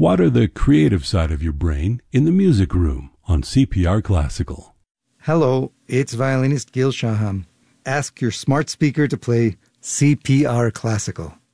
Water the creative side of your brain in the music room on CPR Classical. Hello, it's violinist Gil Shaham. Ask your smart speaker to play CPR Classical.